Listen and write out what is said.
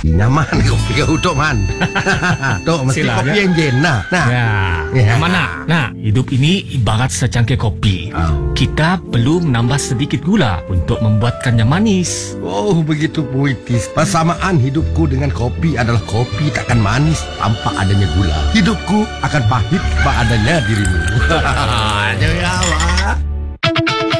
Nyaman kopi kau Tok Man. Tok mesti Sila, kopi ya. yang jen nah. Ya. Mana? Nah, hidup ini ibarat secangkir kopi. Kita perlu menambah sedikit gula untuk membuatkannya manis. Oh, begitu puitis. Persamaan hidupku dengan kopi adalah kopi takkan manis tanpa adanya gula. Hidupku akan pahit tanpa adanya dirimu. Jadi apa?